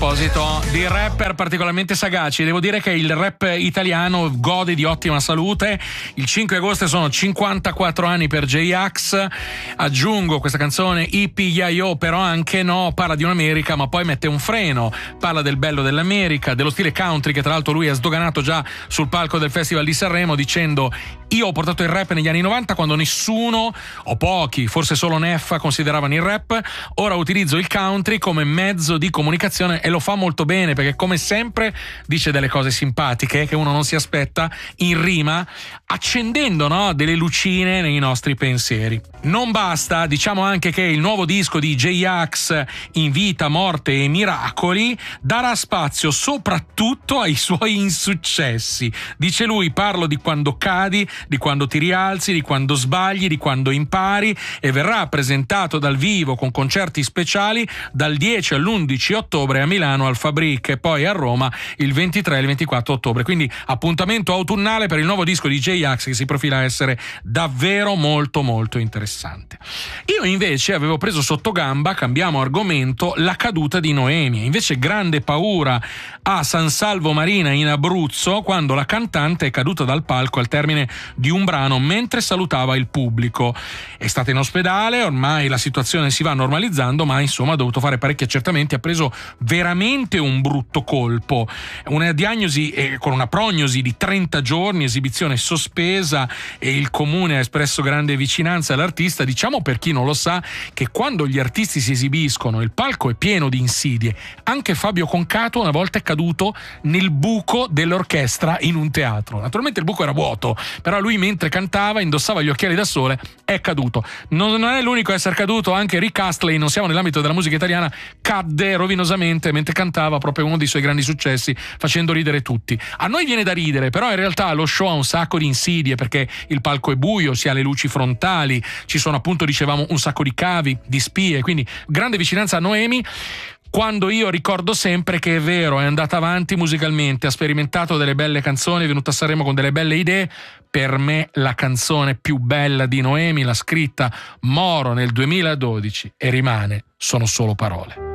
proposito di rapper particolarmente sagaci, devo dire che il rap italiano gode di ottima salute. Il 5 agosto sono 54 anni per J-Ax. Aggiungo questa canzone Yippee-Yi-Yo, però anche no, parla di un'America ma poi mette un freno, parla del bello dell'America, dello stile country che tra l'altro lui ha sdoganato già sul palco del Festival di Sanremo dicendo: io ho portato il rap negli anni 90 quando nessuno o pochi, forse solo Neffa, consideravano il rap. Ora utilizzo il country come mezzo di comunicazione e lo fa molto bene, perché come sempre dice delle cose simpatiche che uno non si aspetta in rima, accendendo, no, delle lucine nei nostri pensieri. Non basta, diciamo anche che il nuovo disco di J-Ax, In vita, morte e miracoli, darà spazio soprattutto ai suoi insuccessi. Dice lui: parlo di quando cadi, di quando ti rialzi, di quando sbagli, di quando impari, e verrà presentato dal vivo con concerti speciali dal 10 all'11 ottobre a Milano al Fabric e poi a Roma il 23 e il 24 ottobre. Quindi appuntamento autunnale per il nuovo disco di J-Ax, che si profila essere davvero molto molto interessante. Io invece avevo preso sotto gamba, cambiamo argomento, la caduta di Noemi. Invece grande paura a San Salvo Marina in Abruzzo quando la cantante è caduta dal palco al termine di un brano mentre salutava il pubblico. È stata in ospedale, ormai la situazione si va normalizzando, ma insomma ha dovuto fare parecchi accertamenti, ha preso veramente un brutto colpo. Una diagnosi con una prognosi di 30 giorni, esibizione sospesa, e il comune ha espresso grande vicinanza all'artista. Diciamo, per chi non lo sa, che quando gli artisti si esibiscono il palco è pieno di insidie. Anche Fabio Concato una volta è caduto nel buco dell'orchestra in un teatro. Naturalmente il buco era vuoto, però lui mentre cantava, indossava gli occhiali da sole, è caduto. Non è l'unico a essere caduto, anche Rick Astley, non siamo nell'ambito della musica italiana, cadde rovinosamente mentre cantava proprio uno dei suoi grandi successi, facendo ridere tutti. A noi viene da ridere, però in realtà lo show ha un sacco di insidie, perché il palco è buio, si ha le luci frontali, ci sono appunto, dicevamo, un sacco di cavi, di spie, quindi grande vicinanza a Noemi. Quando io ricordo sempre che è vero, è andata avanti musicalmente, ha sperimentato delle belle canzoni, è venuta a Sanremo con delle belle idee. Per me la canzone più bella di Noemi l'ha scritta Moro nel 2012 e rimane Sono solo parole.